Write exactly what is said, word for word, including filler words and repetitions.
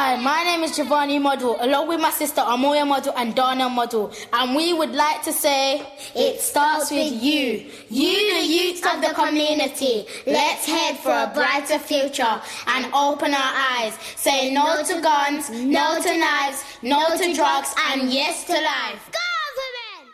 Hi, my name is Giovanni Model, along with my sister Amoya Model and Dana Model, and we would like to say, it starts with you, you the youth of the community. Let's head for a brighter future and open our eyes. Say no to guns, no to knives, no to drugs, and yes to life.